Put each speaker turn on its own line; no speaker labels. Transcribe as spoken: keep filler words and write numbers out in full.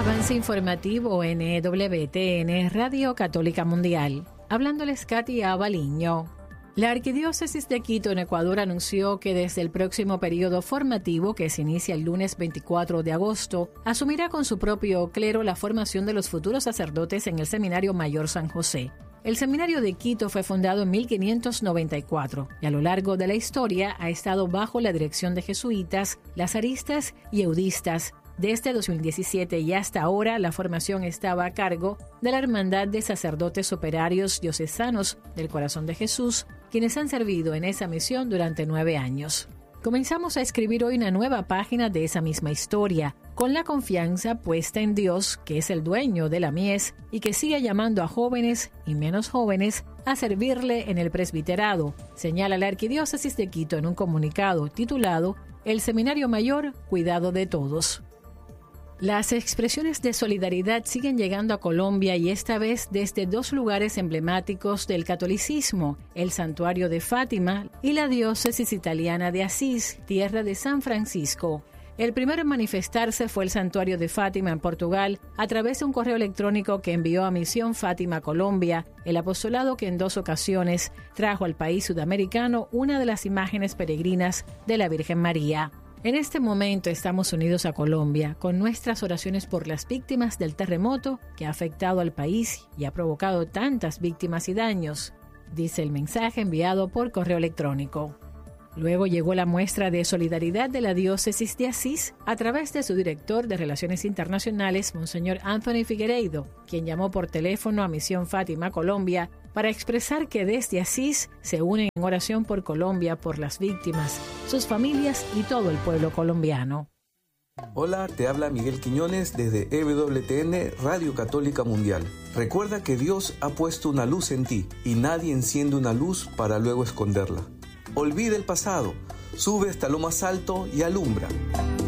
Avance informativo en E W T N Radio Católica Mundial. Hablándoles Katy Abaliño. La Arquidiócesis de Quito en Ecuador anunció que desde el próximo periodo formativo, que se inicia el lunes veinticuatro de agosto, asumirá con su propio clero la formación de los futuros sacerdotes en el Seminario Mayor San José. El Seminario de Quito fue fundado en mil quinientos noventa y cuatro y a lo largo de la historia ha estado bajo la dirección de jesuitas, lazaristas y eudistas. Desde dos mil diecisiete y hasta ahora, la formación estaba a cargo de la Hermandad de Sacerdotes Operarios Diocesanos del Corazón de Jesús, quienes han servido en esa misión durante nueve años. Comenzamos a escribir hoy una nueva página de esa misma historia, con la confianza puesta en Dios, que es el dueño de la mies y que sigue llamando a jóvenes y menos jóvenes a servirle en el presbiterado, señala la Arquidiócesis de Quito en un comunicado titulado El Seminario Mayor, Cuidado de Todos. Las expresiones de solidaridad siguen llegando a Colombia y esta vez desde dos lugares emblemáticos del catolicismo, el Santuario de Fátima y la Diócesis italiana de Asís, tierra de San Francisco. El primero en manifestarse fue el Santuario de Fátima en Portugal a través de un correo electrónico que envió a Misión Fátima Colombia, el apostolado que en dos ocasiones trajo al país sudamericano una de las imágenes peregrinas de la Virgen María. En este momento estamos unidos a Colombia con nuestras oraciones por las víctimas del terremoto que ha afectado al país y ha provocado tantas víctimas y daños, dice el mensaje enviado por correo electrónico. Luego llegó la muestra de solidaridad de la Diócesis de Asís a través de su director de Relaciones Internacionales, Monseñor Anthony Figueiredo, quien llamó por teléfono a Misión Fátima Colombia para expresar que desde Asís se unen en oración por Colombia, por las víctimas, sus familias y todo el pueblo colombiano.
Hola, te habla Miguel Quiñones desde E W T N Radio Católica Mundial. Recuerda que Dios ha puesto una luz en ti y nadie enciende una luz para luego esconderla. Olvida el pasado, sube hasta lo más alto y alumbra.